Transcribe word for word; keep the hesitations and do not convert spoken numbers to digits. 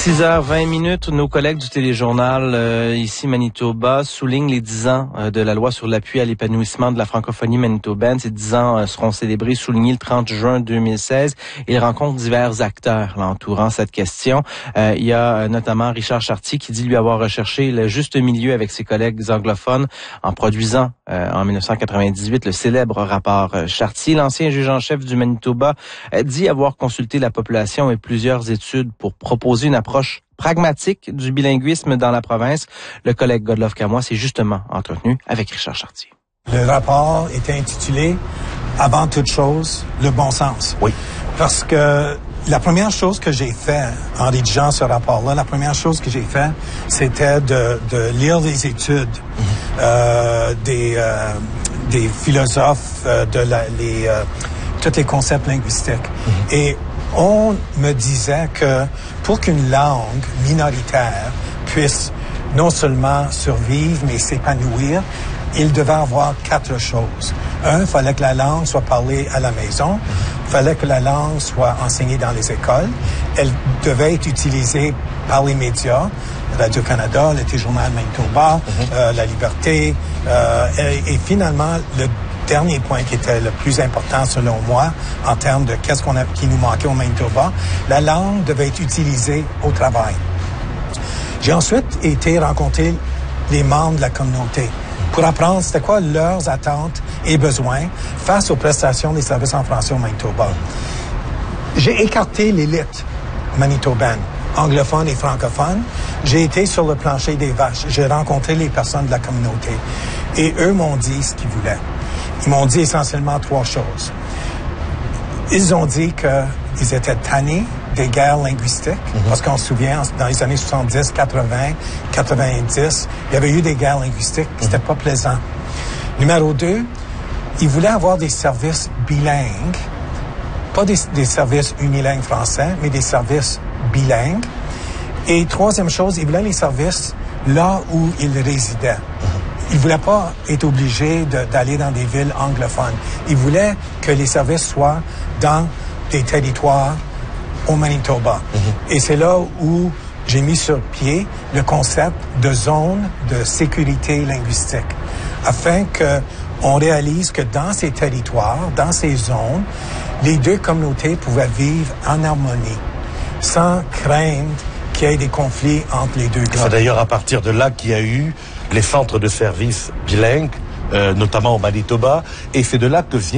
six heures vingt minutes, nos collègues du téléjournal euh, ici Manitoba soulignent les dix ans euh, de la loi sur l'appui à l'épanouissement de la francophonie manitobaine. Ces dix ans euh, seront célébrés, soulignés le trente juin deux mille seize. Ils rencontrent divers acteurs là, entourant cette question. Euh, il y a euh, notamment Richard Chartier qui dit lui avoir recherché le juste milieu avec ses collègues anglophones en produisant euh, en dix-neuf cent quatre-vingt-dix-huit le célèbre rapport euh, Chartier. L'ancien juge en chef du Manitoba euh, dit avoir consulté la population et plusieurs études pour proposer une approche pragmatique du bilinguisme dans la province. Le collègue Godlove Camois s'est justement entretenu avec Richard Chartier. Le rapport était intitulé « Avant toute chose, le bon sens ». Oui. Parce que la première chose que j'ai fait en rédigeant ce rapport-là, la première chose que j'ai fait, c'était de, de lire des études mm-hmm. euh, des, euh, des philosophes, euh, de la, les, euh, tous les concepts linguistiques. Mm-hmm. Et on me disait que pour qu'une langue minoritaire puisse non seulement survivre, mais s'épanouir, il devait avoir quatre choses. Un, il fallait que la langue soit parlée à la maison. Il fallait que la langue soit enseignée dans les écoles. Elle devait être utilisée par les médias, Radio-Canada, le Téléjournal Manitoba, mm-hmm. euh, La Liberté. Euh, et, et finalement, le dernier point qui était le plus important selon moi en termes de qu'est-ce qu'on a, qui nous manquait au Manitoba, la langue devait être utilisée au travail. J'ai ensuite été rencontrer les membres de la communauté pour apprendre c'était quoi leurs attentes et besoins face aux prestations des services en français au Manitoba. J'ai écarté l'élite manitobaine, anglophone et francophone. J'ai été sur le plancher des vaches. J'ai rencontré les personnes de la communauté. Et eux m'ont dit ce qu'ils voulaient. Ils m'ont dit essentiellement trois choses. Ils ont dit qu'ils étaient tannés des guerres linguistiques, mm-hmm. parce qu'on se souvient, dans les années soixante-dix, quatre-vingts, quatre-vingt-dix, il y avait eu des guerres linguistiques, mm-hmm. c'était pas plaisant. Numéro deux, ils voulaient avoir des services bilingues, pas des, des services unilingues français, mais des services bilingues. Et troisième chose, ils voulaient les services là où ils résidaient. Mm-hmm. Ils ne voulaient pas être obligés de, d'aller dans des villes anglophones. Ils voulaient que les services soient dans des territoires au Manitoba. Mm-hmm. Et c'est là où j'ai mis sur pied le concept de zone de sécurité linguistique, afin qu'on réalise que dans ces territoires, dans ces zones, les deux communautés pouvaient vivre en harmonie, sans craindre qu'il y ait des conflits entre les deux groupes. C'est d'ailleurs à partir de là qu'il y a eu les centres de services bilingues, euh, notamment au Manitoba, et c'est de là que vient